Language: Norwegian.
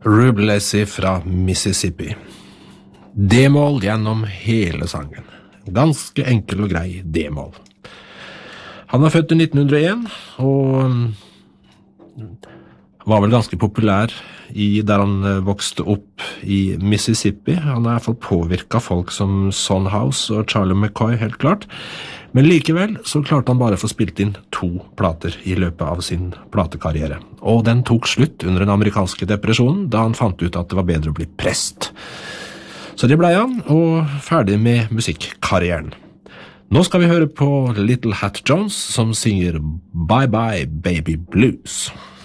Rublesi fra Mississippi. D-mål gjennom hele sangen. Ganske enkel og grei D-mål. Han var født i 1901, og var vel ganske populær der han vokste opp i Mississippi. Han har i hvert fall påvirket folk som Son House og Charlie McCoy, helt klart. Men likevel så klarte han bare å få spilt inn 2 plater i løpet av sin platekarriere. Og den tok slutt under den amerikanske depresjonen, da han fant ut at det var bedre å bli prest. Så det ble han, og ferdig med musikkarrieren. Nå skal vi høre på Little Hat Jones, som synger Bye Bye Baby Blues.